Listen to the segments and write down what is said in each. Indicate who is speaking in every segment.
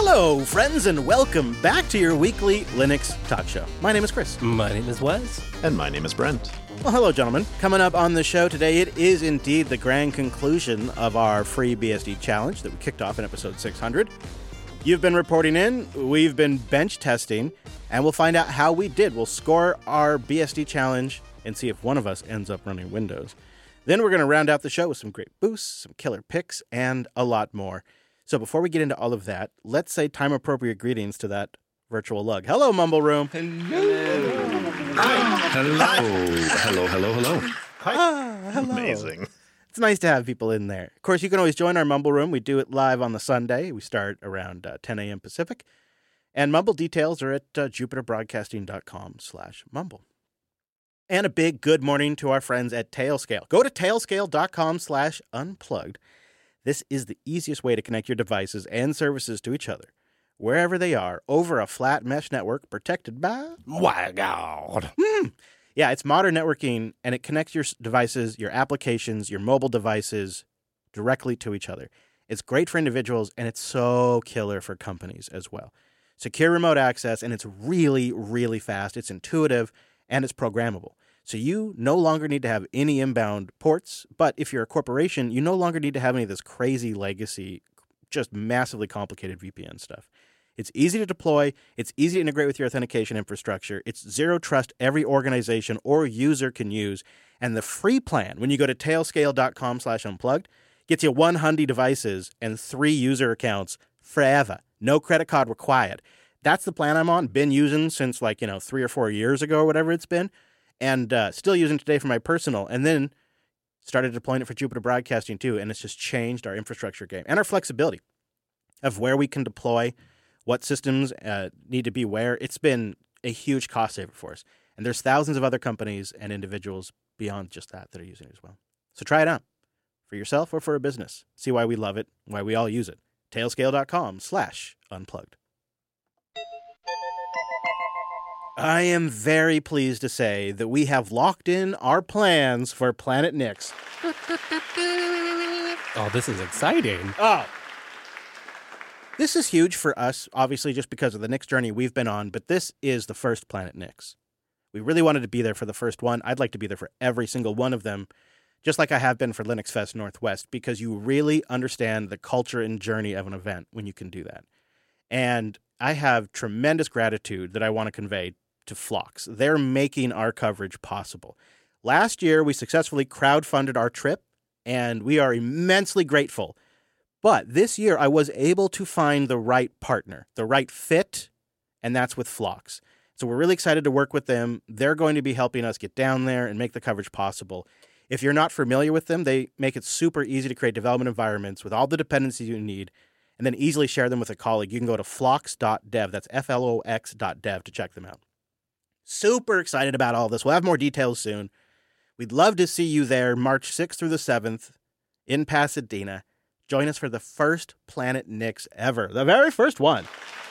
Speaker 1: Hello, friends, and welcome back to your weekly Linux talk show. My name is Chris.
Speaker 2: My name is Wes.
Speaker 3: And my name is Brent.
Speaker 1: Well, hello, gentlemen. Coming up on the show today, it is indeed the grand conclusion of our free BSD challenge that we kicked off in episode 600. You've been reporting in, we've been bench testing, and we'll find out how we did. We'll score our BSD challenge and see if one of us ends up running Windows. Then we're going to round out the show with some great boosts, some killer picks, and a lot more. So before we get into all of that, let's say time-appropriate greetings to that virtual lug. Hello, Mumble Room.
Speaker 3: Hello. Hello.
Speaker 1: Hi. Hello.
Speaker 3: Amazing.
Speaker 1: It's nice to have people in there. Of course, you can always join our Mumble Room. We do it live on the Sunday. We start around 10 a.m. Pacific. And Mumble details are at jupiterbroadcasting.com/mumble. And a big good morning to our friends at Tailscale. Go to tailscale.com/unplugged. This is the easiest way to connect your devices and services to each other, wherever they are, over a flat mesh network protected by...
Speaker 2: My God.
Speaker 1: Yeah, it's modern networking, and it connects your devices, your applications, your mobile devices directly to each other. It's great for individuals, and it's so killer for companies as well. Secure remote access, and it's really, really fast. It's intuitive, and it's programmable. So you no longer need to have any inbound ports, but if you're a corporation, you no longer need to have any of this crazy legacy, just massively complicated VPN stuff. It's easy to deploy, it's easy to integrate with your authentication infrastructure, it's zero trust every organization or user can use, and the free plan, when you go to tailscale.com/unplugged, gets you 100 devices and 3 user accounts forever. No credit card required. That's the plan I'm on, been using since 3 or 4 years ago or whatever it's been. And still using today for my personal, and then started deploying it for Jupiter Broadcasting too, and it's just changed our infrastructure game and our flexibility of where we can deploy, what systems need to be where. It's been a huge cost saver for us. And there's thousands of other companies and individuals beyond just that are using it as well. So try it out for yourself or for a business. See why we love it, why we all use it. Tailscale.com/unplugged. I am very pleased to say that we have locked in our plans for Planet Nix.
Speaker 2: Oh, this is exciting.
Speaker 1: Oh. This is huge for us, obviously, just because of the Nix journey we've been on, but this is the first Planet Nix. We really wanted to be there for the first one. I'd like to be there for every single one of them, just like I have been for Linux Fest Northwest, because you really understand the culture and journey of an event when you can do that. And I have tremendous gratitude that I want to convey to Phlox. They're making our coverage possible. Last year, we successfully crowdfunded our trip, and we are immensely grateful. But this year, I was able to find the right partner, the right fit, and that's with Phlox. So we're really excited to work with them. They're going to be helping us get down there and make the coverage possible. If you're not familiar with them, they make it super easy to create development environments with all the dependencies you need, and then easily share them with a colleague. You can go to phlox.dev, that's FLOX.dev, to check them out. Super excited about all this. We'll have more details soon. We'd love to see you there March 6th through the 7th in Pasadena. Join us for the first Planet Nix ever. The very first one.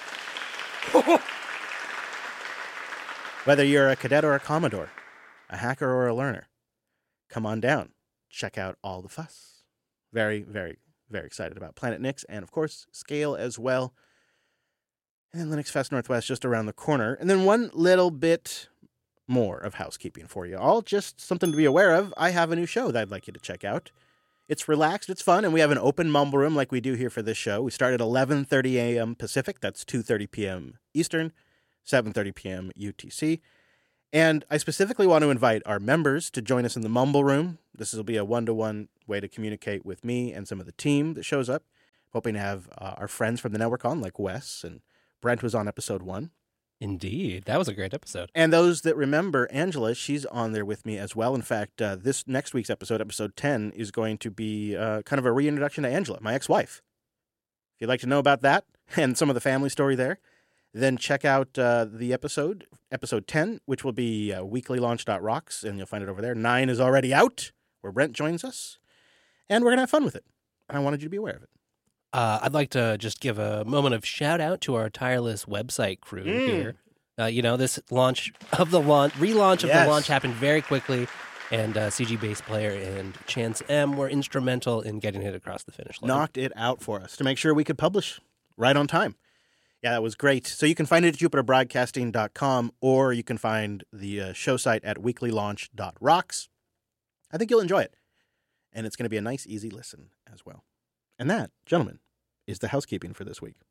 Speaker 1: Whether you're a cadet or a Commodore, a hacker or a learner, come on down. Check out all the fuss. Very, very, very excited about Planet Nix and, of course, Scale as well. And then Linux Fest Northwest just around the corner. And then one little bit more of housekeeping for you all. Just something to be aware of. I have a new show that I'd like you to check out. It's relaxed, it's fun, and we have an open Mumble Room like we do here for this show. We start at 11:30 a.m. Pacific. That's 2:30 p.m. Eastern, 7:30 p.m. UTC. And I specifically want to invite our members to join us in the Mumble Room. This will be a one-to-one way to communicate with me and some of the team that shows up. Hoping to have our friends from the network on, like Wes and Brent was on episode 1.
Speaker 2: Indeed. That was a great episode.
Speaker 1: And those that remember Angela, she's on there with me as well. In fact, this next week's episode, episode 10, is going to be kind of a reintroduction to Angela, my ex-wife. If you'd like to know about that and some of the family story there, then check out the episode 10, which will be weeklylaunch.rocks, and you'll find it over there. 9 is already out, where Brent joins us, and we're going to have fun with it. I wanted you to be aware of it.
Speaker 2: I'd like to just give a moment of shout out to our tireless website crew here. This relaunch of the launch happened very quickly, and CG Bass Player and Chance M were instrumental in getting it across the finish line.
Speaker 1: Knocked it out for us to make sure we could publish right on time. Yeah, that was great. So you can find it at jupiterbroadcasting.com, or you can find the show site at weeklylaunch.rocks. I think you'll enjoy it. And it's going to be a nice, easy listen as well. And that, gentlemen, is the housekeeping for this week.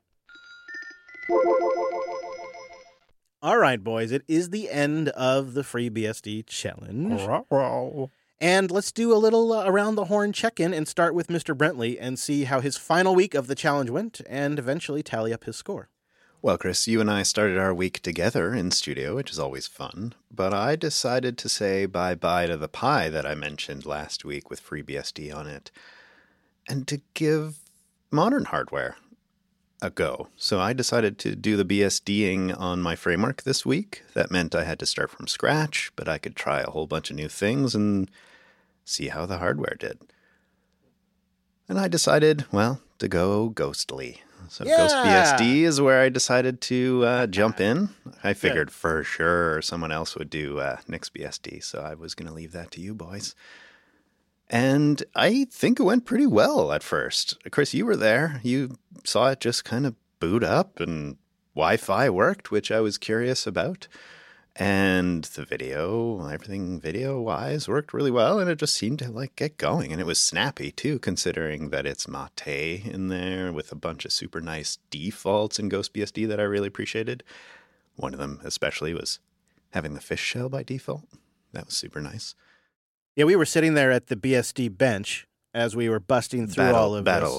Speaker 1: All right, boys, it is the end of the FreeBSD challenge. And let's do a little around the horn check-in and start with Mr. Brentley and see how his final week of the challenge went and eventually tally up his score.
Speaker 3: Well, Chris, you and I started our week together in studio, which is always fun, but I decided to say bye-bye to the Pi that I mentioned last week with FreeBSD on it, and to give modern hardware a go. So I decided to do the BSDing on my framework this week. That meant I had to start from scratch, but I could try a whole bunch of new things and see how the hardware did. And I decided, well, to go ghostly. So GhostBSD is where I decided to jump in. I figured for sure someone else would do NixBSD, so I was going to leave that to you boys. And I think it went pretty well at first. Chris, you were there. You saw it just kind of boot up and Wi-Fi worked, which I was curious about. And the video, everything video-wise worked really well, and it just seemed to get going. And it was snappy, too, considering that it's Mate in there with a bunch of super nice defaults in GhostBSD that I really appreciated. One of them especially was having the fish shell by default. That was super nice.
Speaker 1: Yeah, we were sitting there at the BSD bench as we were busting through all of this.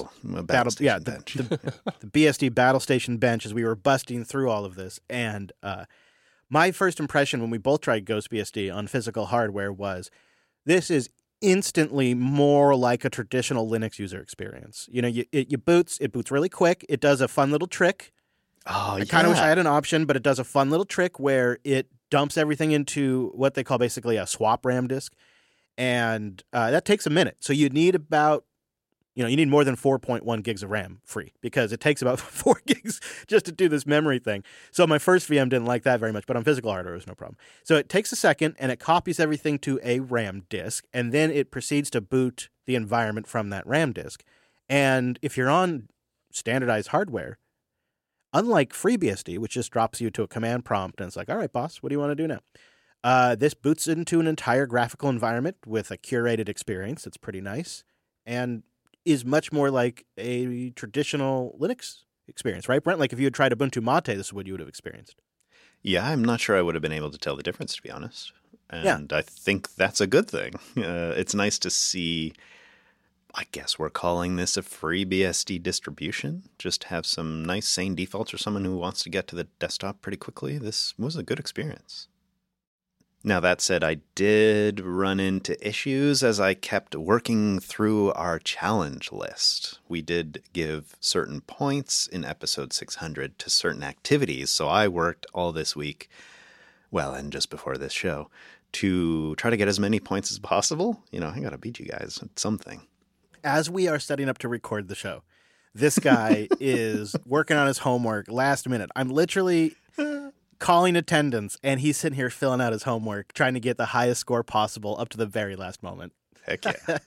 Speaker 1: The BSD Battle Station bench as we were busting through all of this. And my first impression when we both tried GhostBSD on physical hardware was this is instantly more like a traditional Linux user experience. You know, it boots really quick. It does a fun little trick. I kind of wish I had an option, but it does a fun little trick where it dumps everything into what they call basically a swap RAM disk. And that takes a minute. So you need about, you need more than 4.1 gigs of RAM free because it takes about 4 gigs just to do this memory thing. So my first VM didn't like that very much, but on physical hardware, it was no problem. So it takes a second and it copies everything to a RAM disk, and then it proceeds to boot the environment from that RAM disk. And if you're on standardized hardware, unlike FreeBSD, which just drops you to a command prompt and it's like, all right, boss, what do you want to do now? This boots into an entire graphical environment with a curated experience. It's pretty nice and is much more like a traditional Linux experience, right, Brent? Like if you had tried Ubuntu Mate, this is what you would have experienced.
Speaker 3: Yeah, I'm not sure I would have been able to tell the difference, to be honest. And I think that's a good thing. It's nice to see, I guess we're calling this a FreeBSD distribution. Just have some nice, sane defaults for someone who wants to get to the desktop pretty quickly. This was a good experience. Now, that said, I did run into issues as I kept working through our challenge list. We did give certain points in episode 600 to certain activities, so I worked all this week, well, and just before this show, to try to get as many points as possible. I got to beat you guys at something.
Speaker 1: As we are setting up to record the show, this guy is working on his homework last minute. I'm literally calling attendance, and he's sitting here filling out his homework, trying to get the highest score possible up to the very last moment.
Speaker 3: Heck yeah.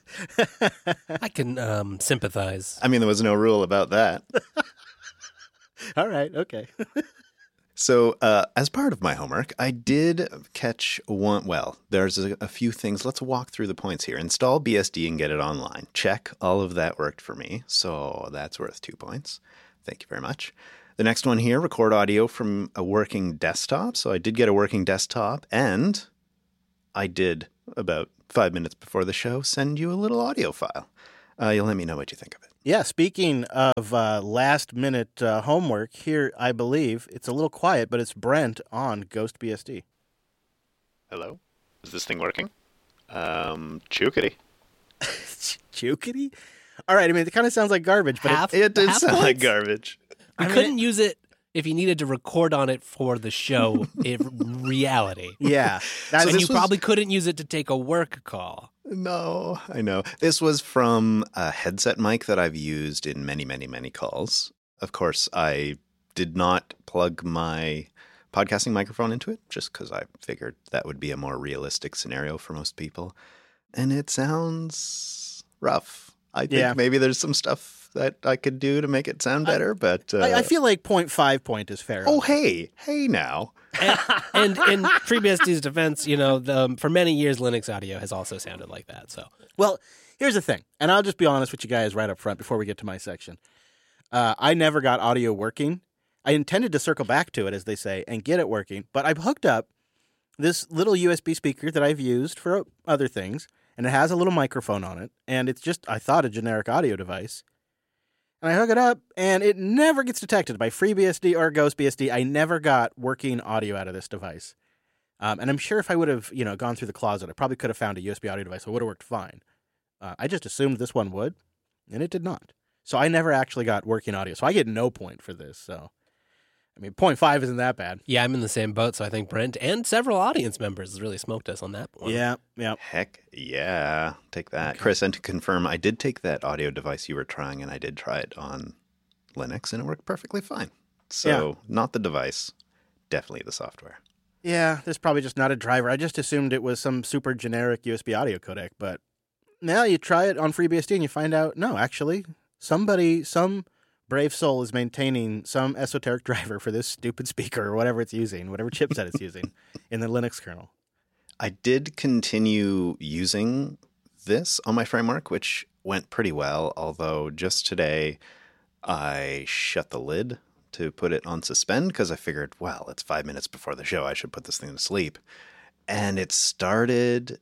Speaker 2: I can sympathize.
Speaker 3: I mean, there was no rule about that.
Speaker 1: All right, okay.
Speaker 3: So, as part of my homework, I did catch one. Well, there's a few things. Let's walk through the points here. Install BSD and get it online. Check. All of that worked for me. So that's worth 2 points. Thank you very much. The next one here, record audio from a working desktop. So I did get a working desktop, and I did, about 5 minutes before the show, send you a little audio file. You'll let me know what you think of it.
Speaker 1: Yeah, speaking of last-minute homework, here I believe it's a little quiet, but it's Brent on GhostBSD.
Speaker 3: Hello? Is this thing working? Chukity.
Speaker 1: Chukity? All right, I mean, it kind of sounds like garbage, but
Speaker 3: it did sound like garbage.
Speaker 2: You couldn't use it if you needed to record on it for the show in reality.
Speaker 1: Yeah.
Speaker 2: And you probably couldn't use it to take a work call.
Speaker 3: No, I know. This was from a headset mic that I've used in many, many, many calls. Of course, I did not plug my podcasting microphone into it just because I figured that would be a more realistic scenario for most people. And it sounds rough. I think maybe there's some stuff that I could do to make it sound better, but
Speaker 1: I feel like 0.5 point is fair.
Speaker 3: Oh, hey now.
Speaker 2: And in FreeBSD's defense, for many years, Linux audio has also sounded like that. So,
Speaker 1: well, here's the thing, and I'll just be honest with you guys right up front before we get to my section. I never got audio working. I intended to circle back to it, as they say, and get it working, but I've hooked up this little USB speaker that I've used for other things, and it has a little microphone on it, and it's just, I thought, a generic audio device. And I hook it up, and it never gets detected by FreeBSD or GhostBSD. I never got working audio out of this device. And I'm sure if I would have, gone through the closet, I probably could have found a USB audio device that would have worked fine. I just assumed this one would, and it did not. So I never actually got working audio. So I get no point for this. So, 0.5 isn't that bad.
Speaker 2: Yeah, I'm in the same boat. So I think Brent and several audience members really smoked us on that one.
Speaker 1: Yeah.
Speaker 3: Heck yeah. Take that. Okay. Chris, and to confirm, I did take that audio device you were trying, and I did try it on Linux, and it worked perfectly fine. So not the device, definitely the software.
Speaker 1: Yeah, there's probably just not a driver. I just assumed it was some super generic USB audio codec, but now you try it on FreeBSD and you find out, no, actually, some brave soul is maintaining some esoteric driver for this stupid speaker or whatever it's using, whatever chipset it's using in the Linux kernel.
Speaker 3: I did continue using this on my framework, which went pretty well, although just today I shut the lid to put it on suspend because I figured, well, it's 5 minutes before the show. I should put this thing to sleep. And it started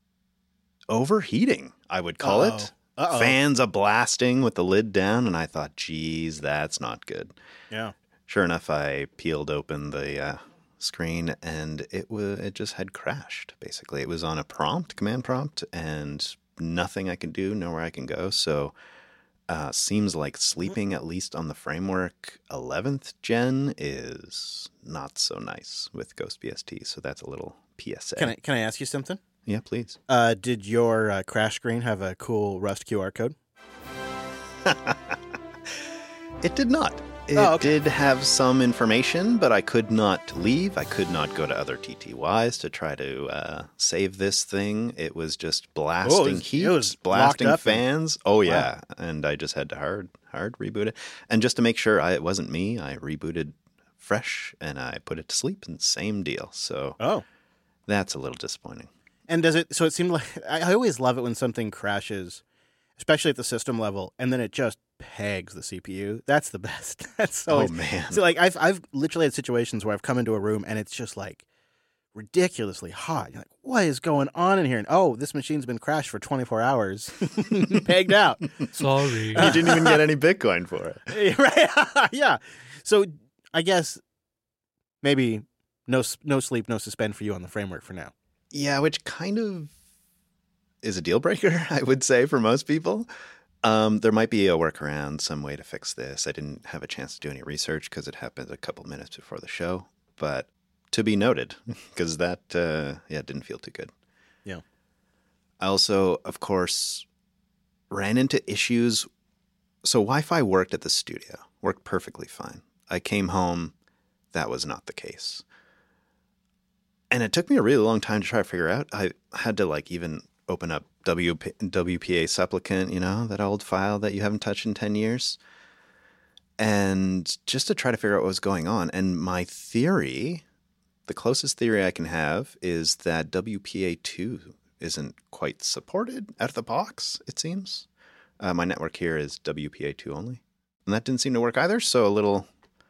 Speaker 3: overheating, I would call it. Fans a-blasting with the lid down, and I thought, geez, that's not good.
Speaker 1: Yeah.
Speaker 3: Sure enough, I peeled open the screen, and it just had crashed, basically. It was on a command prompt, and nothing I could do, nowhere I can go. So seems like sleeping, at least on the framework 11th gen, is not so nice with GhostBSD. So that's a little PSA.
Speaker 1: Can I ask you something?
Speaker 3: Yeah, please.
Speaker 1: Did your crash screen have a cool Rust QR code?
Speaker 3: It did not. It did have some information, but I could not leave. I could not go to other TTYs to try to save this thing. It was just blasting heat, blasting fans. Oh, yeah. Wow. And I just had to hard reboot it. And just to make sure it wasn't me, I rebooted fresh and I put it to sleep, and same deal. So that's a little disappointing.
Speaker 1: And so it seemed like, I always love it when something crashes, especially at the system level, and then it just pegs the CPU. That's the best. That's always,
Speaker 3: man.
Speaker 1: So like I've literally had situations where I've come into a room and it's just like ridiculously hot. You're like, what is going on in here? And this machine's been crashed for 24 hours. Pegged out.
Speaker 2: Sorry.
Speaker 3: You didn't even get any Bitcoin for
Speaker 1: it. Right. Yeah. So I guess maybe no sleep, no suspend for you on the framework for now.
Speaker 3: Yeah, which kind of is a deal breaker, I would say, for most people. There might be a workaround, some way to fix this. I didn't have a chance to do any research because it happened a couple minutes before the show. But to be noted, because that didn't feel too good.
Speaker 1: Yeah.
Speaker 3: I also, of course, ran into issues. So Wi-Fi worked at the studio, worked perfectly fine. I came home, that was not the case. And it took me a really long time to try to figure out. I had to even open up WPA supplicant, that old file that you haven't touched in 10 years. And just to try to figure out what was going on. And my theory, the closest theory I can have, is that WPA2 isn't quite supported out of the box, it seems. My network here is WPA2 only. And that didn't seem to work either. So a little,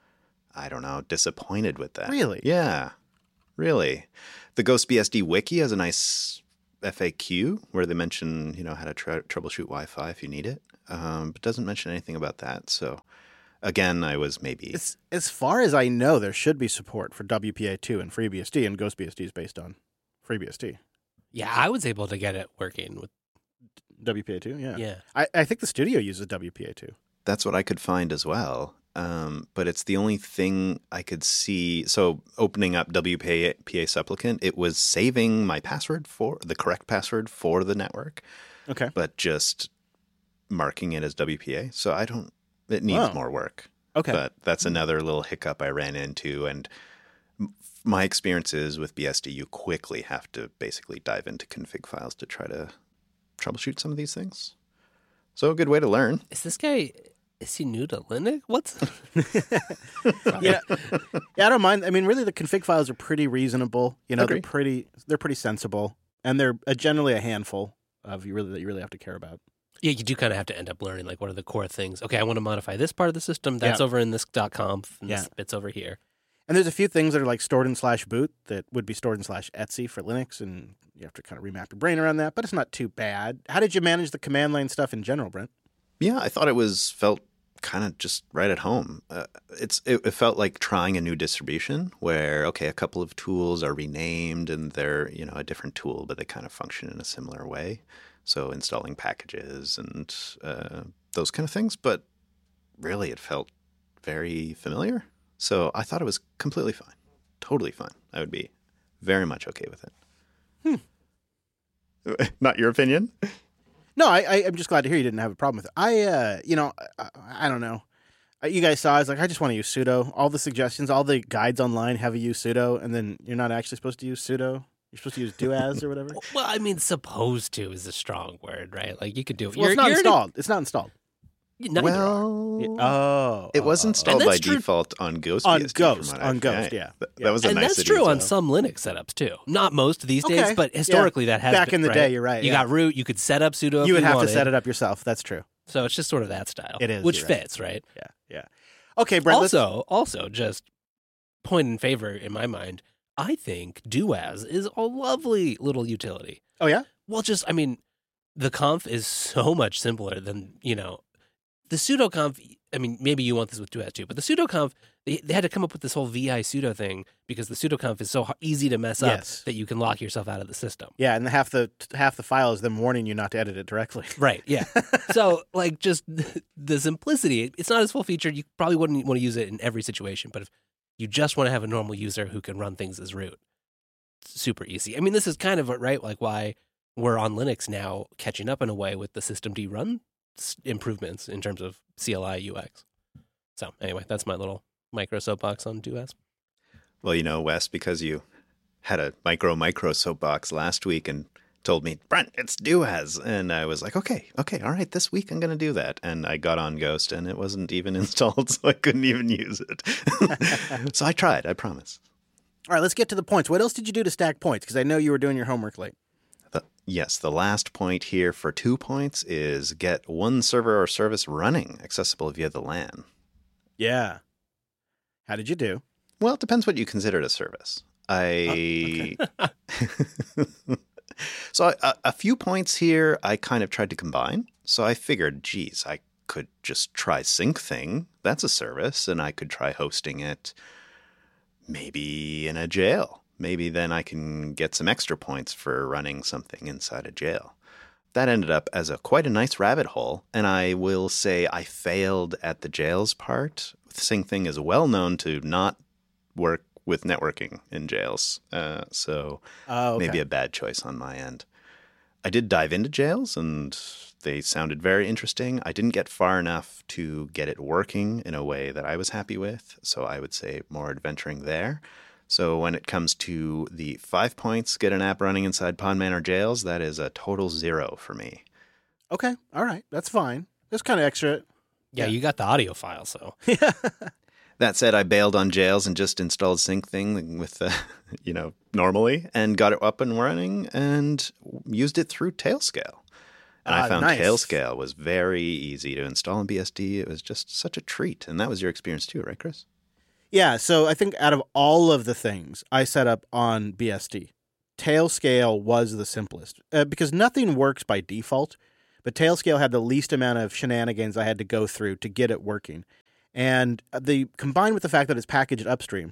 Speaker 3: disappointed with that.
Speaker 1: Really?
Speaker 3: Yeah. Really. The GhostBSD wiki has a nice FAQ where they mention, how to troubleshoot Wi-Fi if you need it. But doesn't mention anything about that. So again, I was maybe...
Speaker 1: As far as I know, there should be support for WPA2 and FreeBSD, and GhostBSD is based on FreeBSD.
Speaker 2: Yeah, I was able to get it working with
Speaker 1: WPA2, yeah.
Speaker 2: Yeah.
Speaker 1: I think the studio uses WPA2.
Speaker 3: That's what I could find as well. But it's the only thing I could see. So opening up WPA supplicant, it was saving my password for the correct password for the network.
Speaker 1: Okay.
Speaker 3: But just marking it as WPA. So it needs more work.
Speaker 1: Okay.
Speaker 3: But that's another little hiccup I ran into. And my experiences with BSD, you quickly have to basically dive into config files to try to troubleshoot some of these things. So a good way to learn.
Speaker 2: Is this guy, is he new to Linux? What's...
Speaker 1: Yeah, I don't mind. I mean, really, the config files are pretty reasonable. You know,
Speaker 3: Agree.
Speaker 1: they're pretty sensible, and they're generally a handful that you really have to care about.
Speaker 2: Yeah, you do kind of have to end up learning, like, what are the core things? Okay, I want to modify this part of the system. That's over in this .conf, and this bit's over here.
Speaker 1: And there's a few things that are like stored in /boot that would be stored in /etc for Linux, and you have to kind of remap your brain around that, but it's not too bad. How did you manage the command line stuff in general, Brent?
Speaker 3: Yeah, I thought it felt kind of just right at home. It felt like trying a new distribution where, okay, a couple of tools are renamed and they're, a different tool, but they kind of function in a similar way. So installing packages and those kind of things. But really, it felt very familiar. So I thought it was completely fine. Totally fine. I would be very much okay with it. Not your opinion?
Speaker 1: No, I'm just glad to hear you didn't have a problem with it. I don't know. You guys saw, I was like, I just want to use sudo. All the suggestions, all the guides online have you use sudo, and then you're not actually supposed to use sudo. You're supposed to use doas or whatever.
Speaker 2: Well, I mean, supposed to is a strong word, right? Like, you could do it.
Speaker 1: Well, it's not installed. It's not installed.
Speaker 2: Neither
Speaker 3: it was installed by default on Ghost.
Speaker 1: On Ghost, yeah.
Speaker 3: That was a
Speaker 2: and
Speaker 3: nice
Speaker 2: that's true on some Linux setups too. Not most these days, but historically that has
Speaker 1: back
Speaker 2: been,
Speaker 1: in the
Speaker 2: right?
Speaker 1: day. You're right.
Speaker 2: You got root. You could set up sudo.
Speaker 1: You would have
Speaker 2: wanted.
Speaker 1: to set it up yourself. That's true.
Speaker 2: So it's just sort of that style.
Speaker 1: It is,
Speaker 2: which
Speaker 1: right.
Speaker 2: fits, right?
Speaker 1: Yeah. Okay, Brent.
Speaker 2: Also, just point in favor in my mind. I think doas is a lovely little utility.
Speaker 1: Oh yeah.
Speaker 2: Well, the conf is so much simpler than the sudo conf. I mean, maybe you want this with doas too, but the sudo conf, they had to come up with this whole vi sudo thing because the sudo conf is so easy to mess up that you can lock yourself out of the system.
Speaker 1: Yeah, and half the file is them warning you not to edit it directly.
Speaker 2: Right. Yeah. So, like, just the simplicity. It's not as full featured. You probably wouldn't want to use it in every situation, but if you just want to have a normal user who can run things as root, it's super easy. I mean, this is kind of right, like why we're on Linux now, catching up in a way with the systemd run improvements in terms of CLI UX. So anyway, that's my little micro soapbox on doas.
Speaker 3: Well, Wes, because you had a micro soapbox last week and told me, Brent, it's doas. And I was like, okay, all right, this week I'm going to do that. And I got on Ghost and it wasn't even installed, so I couldn't even use it. So I tried, I promise.
Speaker 1: All right, let's get to the points. What else did you do to stack points? Because I know you were doing your homework late.
Speaker 3: Yes, the last point here for 2 points is get one server or service running, accessible via the LAN.
Speaker 1: Yeah. How did you do?
Speaker 3: Well, it depends what you consider a service. Okay. So a few points here I kind of tried to combine. So I figured, geez, I could just try SyncThing. That's a service, and I could try hosting it maybe in a jail. Maybe then I can get some extra points for running something inside a jail. That ended up as quite a nice rabbit hole, and I will say I failed at the jails part. SyncThing is well known to not work with networking in jails, so maybe a bad choice on my end. I did dive into jails, and they sounded very interesting. I didn't get far enough to get it working in a way that I was happy with, so I would say more adventuring there. So when it comes to the 5 points, get an app running inside Podman or jails, that is a total 0 for me.
Speaker 1: Okay. All right. That's fine. That's kind of extra.
Speaker 2: Yeah, you got the audio file, so.
Speaker 3: That said, I bailed on jails and just installed SyncThing with, normally and got it up and running and used it through Tailscale. And I found Tailscale was very easy to install in BSD. It was just such a treat. And that was your experience too, right, Chris?
Speaker 1: Yeah, so I think out of all of the things I set up on BSD, Tailscale was the simplest because nothing works by default, but Tailscale had the least amount of shenanigans I had to go through to get it working. And combined with the fact that it's packaged upstream,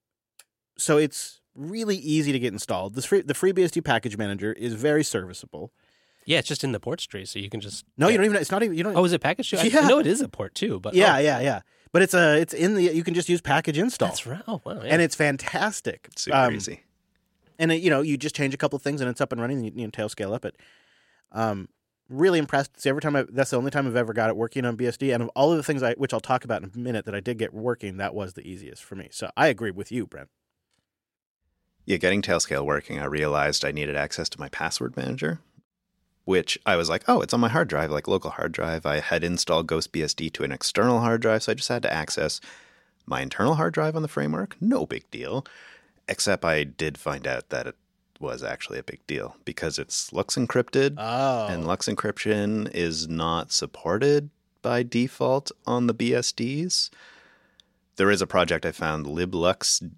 Speaker 1: so it's really easy to get installed. The FreeBSD package manager is very serviceable.
Speaker 2: Yeah, it's just in the port tree, so you can just...
Speaker 1: No, you don't even... It's not even... You don't.
Speaker 2: Oh, is it packaged too?
Speaker 1: Yeah.
Speaker 2: I know it is a port too, but...
Speaker 1: Yeah. But it's in the... You can just use package install.
Speaker 2: That's right. Oh, wow. Yeah.
Speaker 1: And it's fantastic.
Speaker 3: It's super easy.
Speaker 1: And, you just change a couple of things and it's up and running and you Tailscale up it. Really impressed. See, that's the only time I've ever got it working on BSD. And of all of the things which I'll talk about in a minute that I did get working, that was the easiest for me. So I agree with you, Brent.
Speaker 3: Yeah, getting Tailscale working, I realized I needed access to my password manager. which I was like, oh, it's on my hard drive, like local hard drive. I had installed GhostBSD to an external hard drive, so I just had to access my internal hard drive on the framework. No big deal, except I did find out that it was actually a big deal because it's LUKS encrypted, and LUKS encryption is not supported by default on the BSDs. There is a project I found, LibLux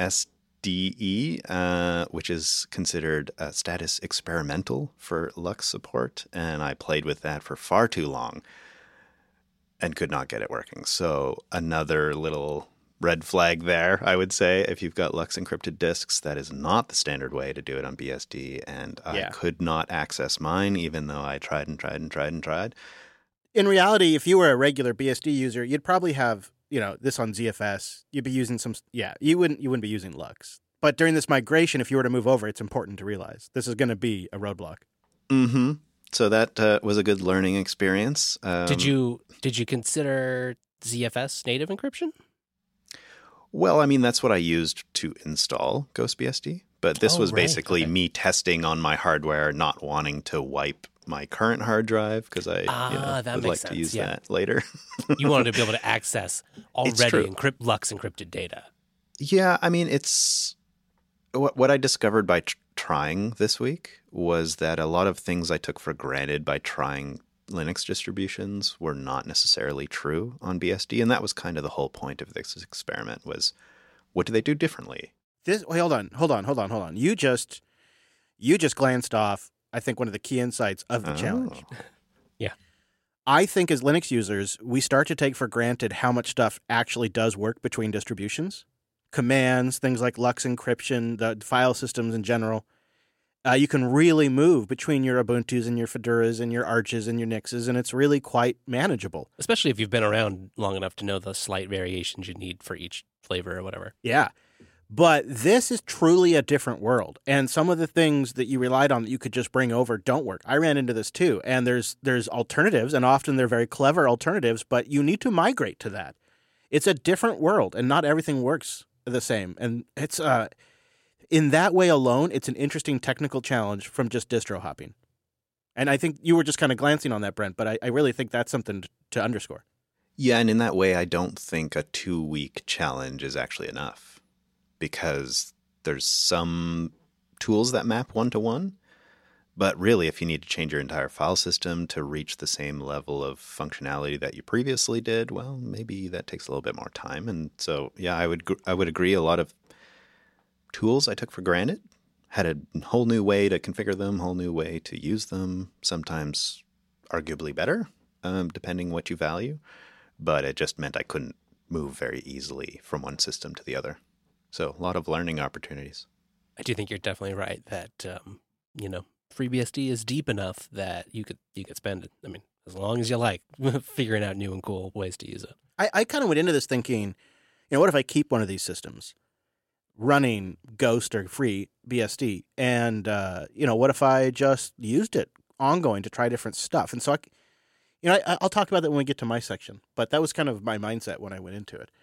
Speaker 3: SDE, which is considered status experimental for LUKS support, and I played with that for far too long and could not get it working. So another little red flag there, I would say. If you've got LUKS encrypted disks, that is not the standard way to do it on BSD, and I could not access mine even though I tried and tried and tried and tried.
Speaker 1: In reality, if you were a regular BSD user, you'd probably have this on ZFS. You'd be using you wouldn't be using LUKS. But during this migration, if you were to move over, it's important to realize this is going to be a roadblock.
Speaker 3: Mm-hmm. So that was a good learning experience.
Speaker 2: Did you consider ZFS native encryption?
Speaker 3: Well, I mean, that's what I used to install GhostBSD. But this was basically me testing on my hardware, not wanting to wipe my current hard drive because I would like to use that later.
Speaker 2: You wanted to be able to access already LUKS encrypted data.
Speaker 3: Yeah, I mean, it's what I discovered by trying this week was that a lot of things I took for granted by trying Linux distributions were not necessarily true on BSD, and that was kind of the whole point of this experiment was what do they do differently?
Speaker 1: Hold on. You just glanced off, I think, one of the key insights of the challenge.
Speaker 2: Yeah.
Speaker 1: I think as Linux users, we start to take for granted how much stuff actually does work between distributions. Commands, things like LUKS encryption, the file systems in general. You can really move between your Ubuntus and your Fedoras and your Arches and your Nixes, and it's really quite manageable.
Speaker 2: Especially if you've been around long enough to know the slight variations you need for each flavor or whatever.
Speaker 1: Yeah. But this is truly a different world, and some of the things that you relied on that you could just bring over don't work. I ran into this too, and there's alternatives, and often they're very clever alternatives, but you need to migrate to that. It's a different world, and not everything works the same. And it's in that way alone, it's an interesting technical challenge from just distro hopping. And I think you were just kind of glancing on that, Brent, but I really think that's something to underscore.
Speaker 3: Yeah, and in that way, I don't think a 2-week challenge is actually enough because there's some tools that map one-to-one. But really, if you need to change your entire file system to reach the same level of functionality that you previously did, well, maybe that takes a little bit more time. And so, yeah, I would agree. A lot of tools I took for granted had a whole new way to configure them, whole new way to use them, sometimes arguably better, depending what you value. But it just meant I couldn't move very easily from one system to the other. So a lot of learning opportunities.
Speaker 2: I do think you're definitely right that, FreeBSD is deep enough that you could spend it. I mean, as long as you like figuring out new and cool ways to use it.
Speaker 1: I kind of went into this thinking, what if I keep one of these systems running Ghost or FreeBSD, and what if I just used it ongoing to try different stuff? And so I'll talk about that when we get to my section. But that was kind of my mindset when I went into it.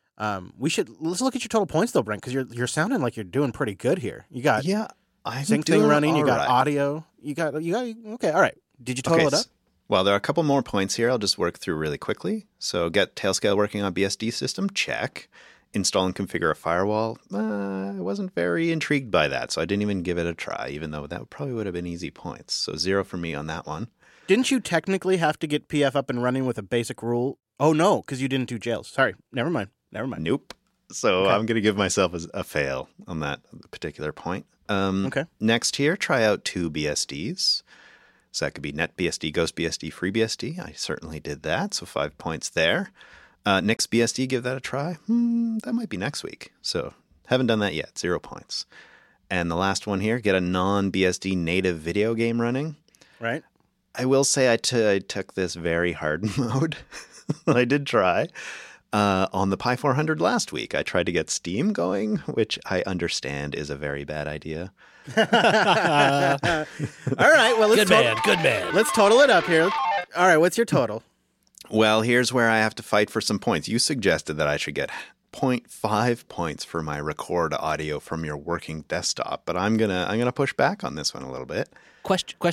Speaker 1: Let's look at your total points though, Brent, because you're sounding like you're doing pretty good here. You got sync thing running. You got audio. You got okay. All right. Did you total it up?
Speaker 3: Well, there are a couple more points here. I'll just work through really quickly. So get Tailscale working on BSD system. Check. Install and configure a firewall. I wasn't very intrigued by that, so I didn't even give it a try, even though that probably would have been easy points. So 0 for me on that one.
Speaker 1: Didn't you technically have to get PF up and running with a basic rule? Oh, no, because you didn't do jails. Sorry. Never mind.
Speaker 3: Nope. So I'm going to give myself a fail on that particular point.
Speaker 1: Okay.
Speaker 3: Next here, try out 2 BSDs. So that could be NetBSD, GhostBSD, FreeBSD. I certainly did that, so 5 points there. NixBSD, give that a try. That might be next week. So haven't done that yet, 0 points. And the last one here, get a non-BSD native video game running.
Speaker 1: Right.
Speaker 3: I will say I took this very hard mode. I did try. On the Pi 400 last week, I tried to get Steam going, which I understand is a very bad idea.
Speaker 1: All right, well,
Speaker 2: good man.
Speaker 1: Let's total it up here. All right, what's your total?
Speaker 3: Well, here's where I have to fight for some points. You suggested that I should get 0.5 points for my record audio from your working desktop, but I'm gonna push back on this one a little bit.
Speaker 2: Question.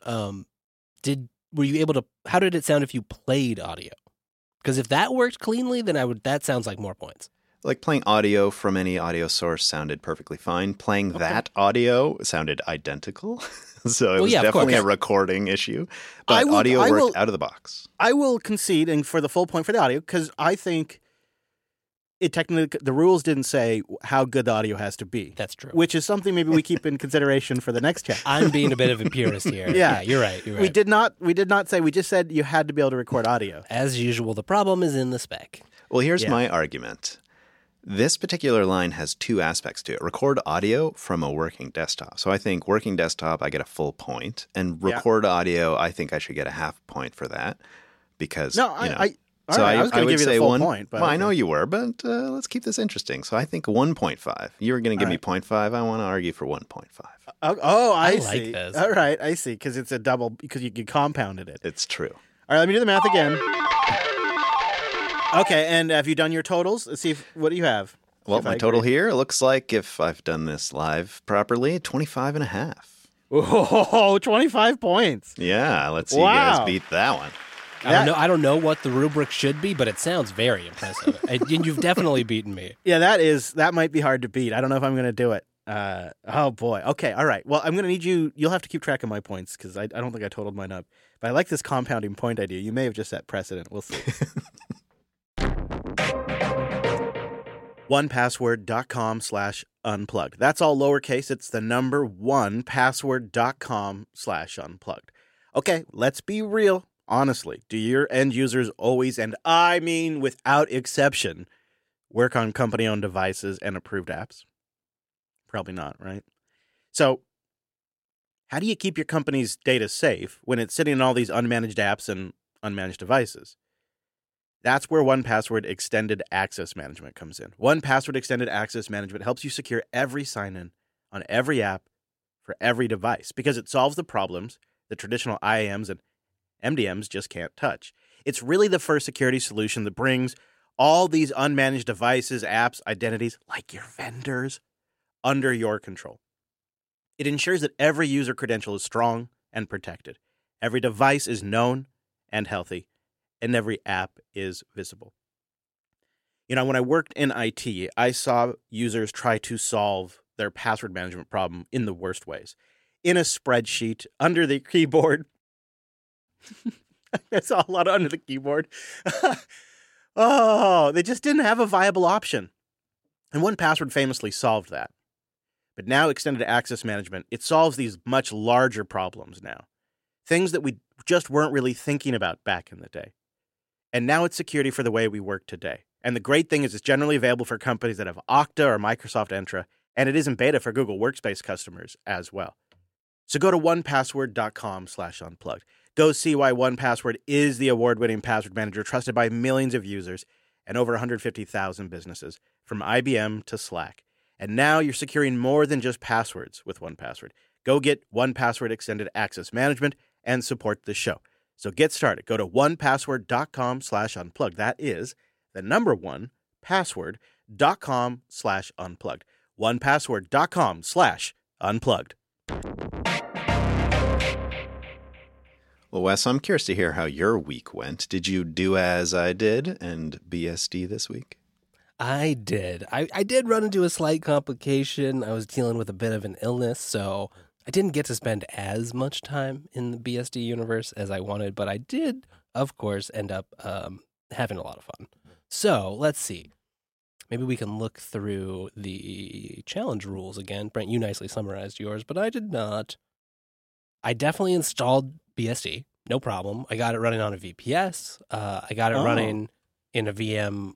Speaker 2: were you able to? How did it sound if you played audio? Because if that worked cleanly, then that sounds like more points.
Speaker 3: Like playing audio from any audio source sounded perfectly fine. Playing that audio sounded identical. So it was definitely a recording issue. But audio worked out of the box.
Speaker 1: I will concede and for the full point for the audio because I think the rules didn't say how good the audio has to be.
Speaker 2: That's true.
Speaker 1: Which is something maybe we keep in consideration for the next chapter.
Speaker 2: I'm being a bit of a purist here. Yeah, you're right.
Speaker 1: We did not say, we just said you had to be able to record audio.
Speaker 2: As usual, the problem is in the spec.
Speaker 3: Well, here's my argument. This particular line has two aspects to it. Record audio from a working desktop. So I think working desktop, I get a full point. And record audio, I think I should get a half point for that. Because,
Speaker 1: I was going to give you the full point. But
Speaker 3: well, I know you were, but let's keep this interesting. So I think 1.5. You were going to give me 0.5. I want to argue for 1.5.
Speaker 1: I see.
Speaker 2: Like this.
Speaker 1: All right, I see. Because it's a double, because you compounded it.
Speaker 3: It's true.
Speaker 1: All right, let me do the math again. Okay, and have you done your totals? Let's see, what do you have?
Speaker 3: Well, my total here looks like, if I've done this live properly, 25 and a half.
Speaker 1: Oh, 25 points.
Speaker 3: Yeah, let's see you guys beat that one.
Speaker 2: I don't know what the rubric should be, but it sounds very impressive. And you've definitely beaten me.
Speaker 1: Yeah, that might be hard to beat. I don't know if I'm going to do it. Oh, boy. Okay, all right. Well, I'm going to need you'll have to keep track of my points because I don't think I totaled mine up. But I like this compounding point idea. You may have just set precedent. We'll see. 1password.com/unplugged. That's all lowercase. It's the number 1password.com/unplugged. Okay, let's be real. Honestly, do your end users always, and I mean without exception, work on company-owned devices and approved apps? Probably not, right? So, how do you keep your company's data safe when it's sitting in all these unmanaged apps and unmanaged devices? That's where 1Password Extended Access Management comes in. 1Password Extended Access Management helps you secure every sign-in on every app for every device because it solves the problems that traditional IAMs and MDMs just can't touch. It's really the first security solution that brings all these unmanaged devices, apps, identities, like your vendors, under your control. It ensures that every user credential is strong and protected. Every device is known and healthy, and every app is visible. You know, when I worked in IT, I saw users try to solve their password management problem in the worst ways. In a spreadsheet, under the keyboard. I saw a lot under the keyboard. They just didn't have a viable option. And 1Password famously solved that. But now Extended Access Management, it solves these much larger problems now. Things that we just weren't really thinking about back in the day. And now it's security for the way we work today. And the great thing is it's generally available for companies that have Okta or Microsoft Entra, and it is in beta for Google Workspace customers as well. So go to 1password.com/unplugged. Go see why 1Password is the award-winning password manager trusted by millions of users and over 150,000 businesses, from IBM to Slack. And now you're securing more than just passwords with 1Password. Go get 1Password Extended Access Management and support the show. So get started. Go to 1password.com/unplugged. That is the number 1password.com/unplugged. 1password.com/unplugged.
Speaker 3: Well, Wes, I'm curious to hear how your week went. Did you do as I did and BSD this week?
Speaker 2: I did. I did run into a slight complication. I was dealing with a bit of an illness, so I didn't get to spend as much time in the BSD universe as I wanted, but I did, of course, end up having a lot of fun. So let's see. Maybe we can look through the challenge rules again. Brent, you nicely summarized yours, but I did not. I definitely installed BSD, no problem. I got it running on a VPS. I got it running in a VM